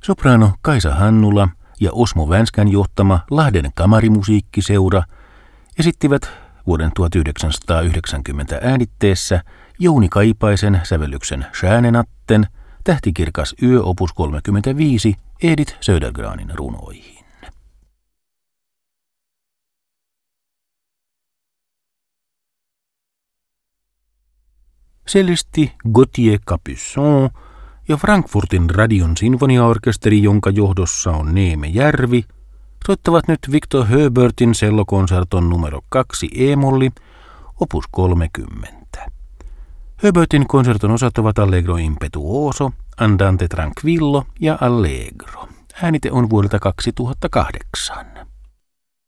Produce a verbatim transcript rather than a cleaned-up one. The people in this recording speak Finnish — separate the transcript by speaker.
Speaker 1: Soprano Kaisa Hannula ja Osmo Vänskän johtama Lahden kamarimusiikkiseura esittivät vuoden tuhatyhdeksänsataayhdeksänkymmentä äänitteessä Jouni Kaipaisen sävellyksen Stjärnenatten, Tähtikirkas yö opus kolmekymmentäviisi Edith Södergranin runoihin. Cellisti Gauthier Capuçon ja Frankfurtin radion sinfoniaorkesteri, jonka johdossa on Neeme Järvi, soittavat nyt Victor Herbertin cellokonserton numero kaksi e-molli, opus kolmekymmentä. Herbertin konserton osat ovat Allegro impetuoso, Andante tranquillo ja Allegro. Äänite on vuodelta kaksituhattakahdeksan.